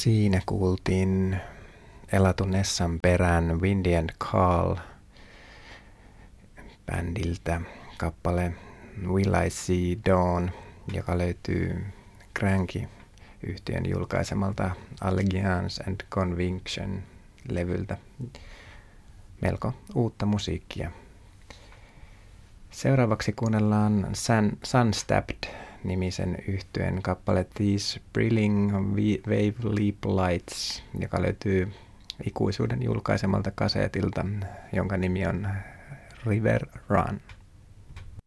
Siinä kuultiin Elatun Nessan perään Windy and Carl bändiltä kappale Will I See Dawn, joka löytyy Cranky-yhtiön julkaisemalta Allegiance and Conviction-levyltä. Melko uutta musiikkia. Seuraavaksi kuunnellaan Sunstabbed-nimisen yhtyeen kappale These Brilling Wave Leap Lights, joka löytyy ikuisuuden julkaisemalta kaseetilta, jonka nimi on River Run.